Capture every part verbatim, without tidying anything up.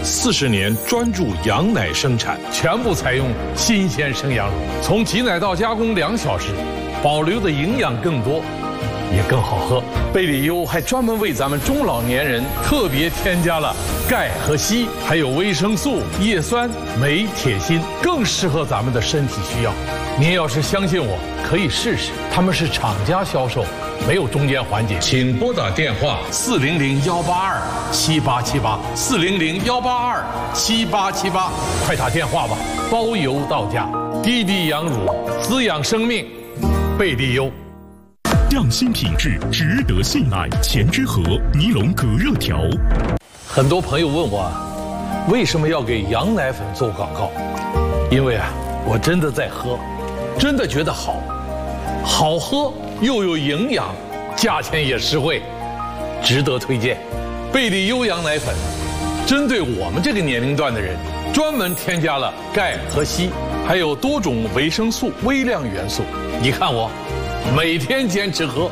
四十年专注羊奶生产，全部采用新鲜生羊乳，从挤奶到加工两小时，保留的营养更多，也更好喝。贝里优还专门为咱们中老年人特别添加了钙和硒，还有维生素、叶酸、镁、铁、锌，更适合咱们的身体需要。您要是相信我，可以试试。他们是厂家销售，没有中间环节。请拨打电话四零零幺八二七八七八四零零幺八二七八七八，快打电话吧，包邮到家。滴滴羊乳，滋养生命，贝利优。 匠心品质，值得信赖。前之和尼龙隔热条。 很多朋友问我，为什么要给羊奶粉做广告？因为啊，我真的在喝，真的觉得好，好喝又有营养，价钱也实惠，值得推荐。贝利优羊奶粉，针对我们这个年龄段的人，专门添加了钙和硒，还有多种维生素、微量元素。你看我。每天坚持喝。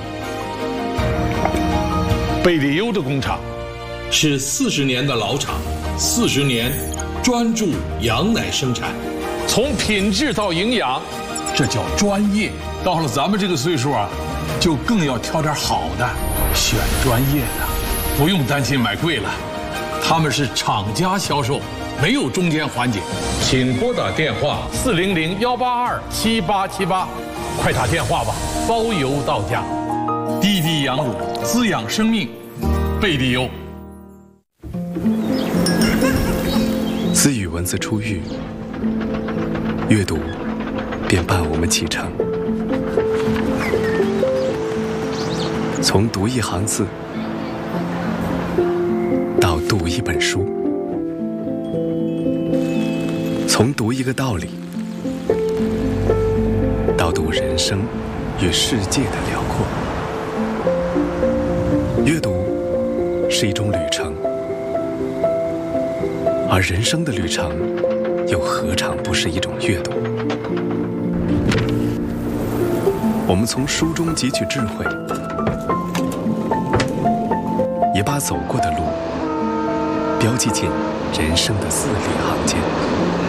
贝利优的工厂是四十年的老厂，四十年专注羊奶生产，从品质到营养，这叫专业。到了咱们这个岁数啊，就更要挑点好的，选专业的，不用担心买贵了。他们是厂家销售，没有中间环节。请拨打电话四零零幺八二七八七八。快打电话吧，包邮到家。滴滴羊乳，滋养生命，贝利优。 自语文字出狱，阅读便伴我们启程。从读一行字到读一本书，从读一个道理到读人生与世界的辽阔。阅读是一种旅程，而人生的旅程又何尝不是一种阅读？我们从书中汲取智慧，也把走过的路标记进人生的字里行间。